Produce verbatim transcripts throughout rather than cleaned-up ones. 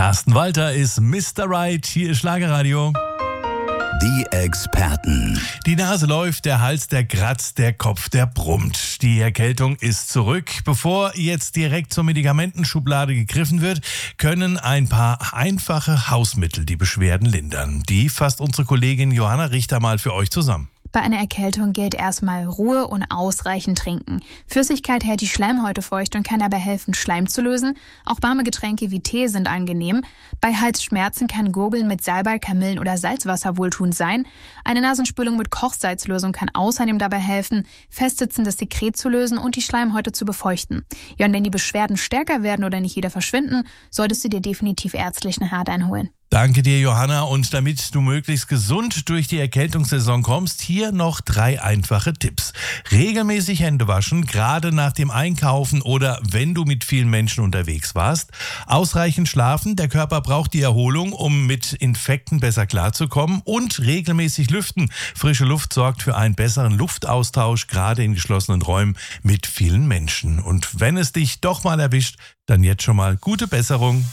Carsten Walter ist Mister Right, hier ist Schlagerradio. Die Experten. Die Nase läuft, der Hals, der kratzt, der Kopf, der brummt. Die Erkältung ist zurück. Bevor jetzt direkt zur Medikamentenschublade gegriffen wird, können ein paar einfache Hausmittel die Beschwerden lindern. Die fasst unsere Kollegin Johanna Richter mal für euch zusammen. Bei einer Erkältung gilt erstmal Ruhe und ausreichend trinken. Flüssigkeit hält die Schleimhäute feucht und kann dabei helfen, Schleim zu lösen. Auch warme Getränke wie Tee sind angenehm. Bei Halsschmerzen kann Gurgeln mit Salbei, Kamillen oder Salzwasser wohltuend sein. Eine Nasenspülung mit Kochsalzlösung kann außerdem dabei helfen, festsitzendes Sekret zu lösen und die Schleimhäute zu befeuchten. Ja, und wenn die Beschwerden stärker werden oder nicht wieder verschwinden, solltest du dir definitiv ärztlichen Rat einholen. Danke dir, Johanna. Und damit du möglichst gesund durch die Erkältungssaison kommst, hier noch drei einfache Tipps. Regelmäßig Hände waschen, gerade nach dem Einkaufen oder wenn du mit vielen Menschen unterwegs warst. Ausreichend schlafen, der Körper braucht die Erholung, um mit Infekten besser klarzukommen. Und regelmäßig lüften. Frische Luft sorgt für einen besseren Luftaustausch, gerade in geschlossenen Räumen mit vielen Menschen. Und wenn es dich doch mal erwischt, dann jetzt schon mal gute Besserung.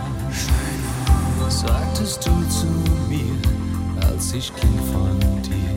Sagtest du zu mir, als ich ging von dir.